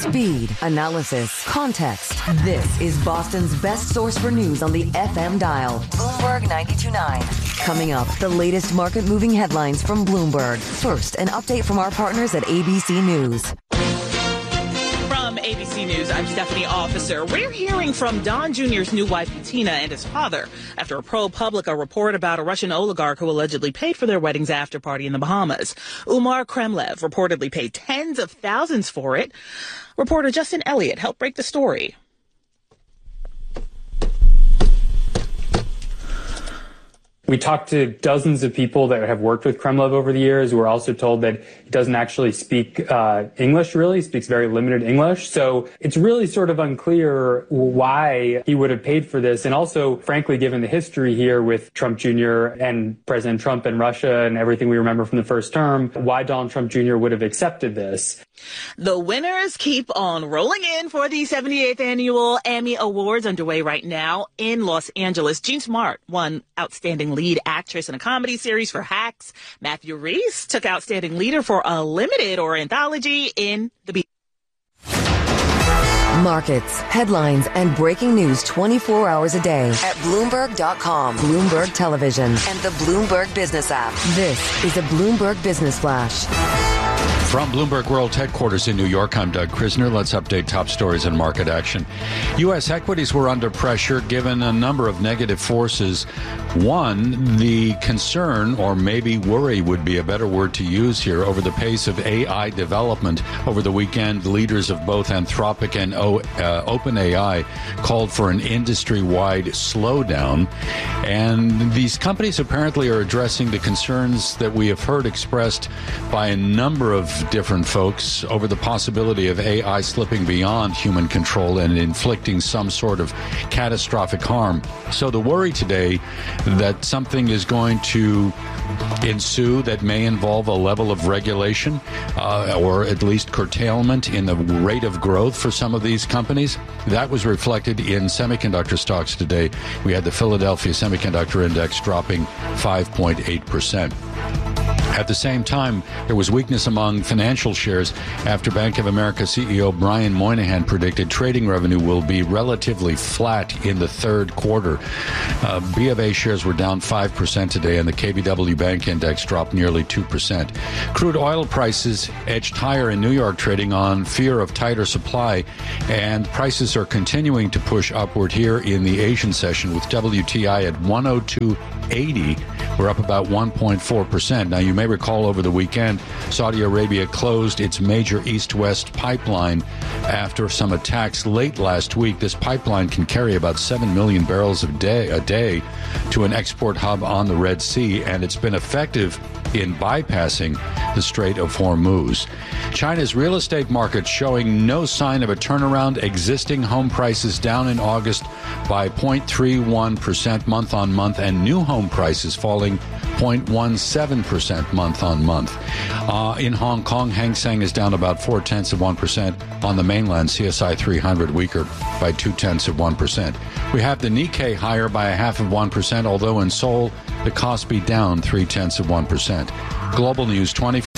Speed, analysis, context. This is Boston's best source for news on the FM dial. Bloomberg 92.9. Coming up, the latest market-moving headlines from Bloomberg. First, an update from our partners at ABC News. From ABC News, I'm Stephanie Officer. We're hearing from Don Jr.'s new wife, Bettina, and his father after a ProPublica report about a Russian oligarch who allegedly paid for their wedding's after-party in the Bahamas. Umar Kremlev reportedly paid tens of thousands for it. Reporter Justin Elliott helped break the story. We talked to dozens of people that have worked with Kremlev over the years. We're also told that he doesn't actually speak English, really. He speaks very limited English. So it's really sort of unclear why he would have paid for this. And also, frankly, given the history here with Trump Jr. and President Trump and Russia and everything we remember from the first term, why Donald Trump Jr. would have accepted this. The winners keep on rolling in for the 78th annual Emmy Awards underway right now in Los Angeles. Jean Smart won Outstanding Lead Actress in a Comedy Series for Hacks. Matthew Rhys took Outstanding Leader for a limited or anthology in The Beat. Markets, headlines, and breaking news 24 hours a day at Bloomberg.com, Bloomberg Television, and the Bloomberg Business app. This is a Bloomberg Business Flash. From Bloomberg World Headquarters in New York, I'm Doug Krisner. Let's update top stories and market action. U.S. equities were under pressure given a number of negative forces. One, the concern, or maybe worry would be a better word to use here, over the pace of AI development. Over the weekend, leaders of both Anthropic and OpenAI called for an industry-wide slowdown. And these companies apparently are addressing the concerns that we have heard expressed by a number of different folks over the possibility of AI slipping beyond human control and inflicting some sort of catastrophic harm. So the worry today that something is going to ensue that may involve a level of regulation or at least curtailment in the rate of growth for some of these companies. That was reflected in semiconductor stocks today. We had the Philadelphia Semiconductor Index dropping 5.8%. At the same time, there was weakness among financial shares after Bank of America CEO Brian Moynihan predicted trading revenue will be relatively flat in the third quarter. B of A shares were down 5% today, and the KBW Bank Index dropped nearly 2%. Crude oil prices edged higher in New York trading on fear of tighter supply, and prices are continuing to push upward here in the Asian session with WTI at 102.80. We're up about 1.4%. Now, you may recall over the weekend, Saudi Arabia closed its major east-west pipeline after some attacks late last week. This pipeline can carry about 7 million barrels a day to an export hub on the Red Sea, and it's been effective in bypassing the Strait of Hormuz. China's real estate market showing no sign of a turnaround. Existing home prices down in August by 0.31% month on month, and new home prices falling 0.17% month on month. In Hong Kong, Hang Seng is down about 0.4%. On the mainland, CSI 300 weaker by 0.2%. We have the Nikkei higher by 0.5%, although in Seoul, the Kospi down 0.3%. Global News 24